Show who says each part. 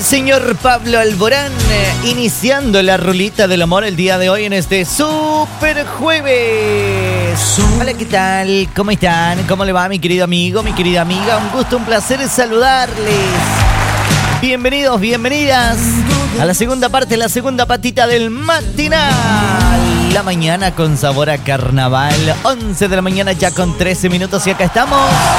Speaker 1: señor Pablo Alborán, iniciando la rulita del amor el día de hoy en este Super Jueves. Hola, ¿qué tal? ¿Cómo están? ¿Cómo le va, mi querido amigo, mi querida amiga? Un gusto, un placer saludarles. Bienvenidos, bienvenidas a la segunda parte, la segunda patita del matinal. La mañana con sabor a carnaval. 11 de la mañana ya con 13 minutos y acá estamos.